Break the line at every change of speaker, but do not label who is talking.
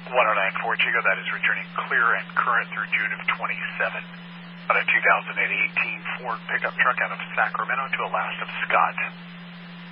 109 Ford Chico, that is returning clear and current through June of 27. On a 2018 Ford pickup truck out of Sacramento to a last of Scott.